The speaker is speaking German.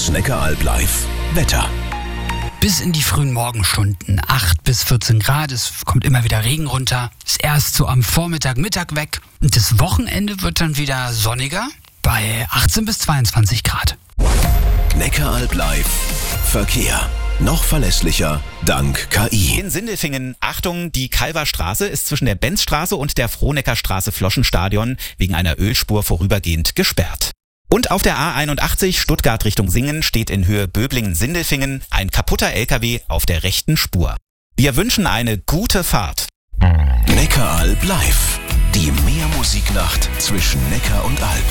Das Neckaralb Live Wetter. Bis in die frühen Morgenstunden, 8 bis 14 Grad, es kommt immer wieder Regen runter, ist erst so am Vormittag, Mittag weg und das Wochenende wird dann wieder sonniger bei 18 bis 22 Grad. Neckaralb Live Verkehr. Noch verlässlicher dank KI. In Sindelfingen, Achtung, die Kalverstraße ist zwischen der Benzstraße und der Frohneckerstraße Floschenstadion wegen einer Ölspur vorübergehend gesperrt. Und auf der A81 Stuttgart Richtung Singen steht in Höhe Böblingen-Sindelfingen ein kaputter LKW auf der rechten Spur. Wir wünschen eine gute Fahrt. Neckaralb Live. Die Meermusiknacht zwischen Neckar und Alb.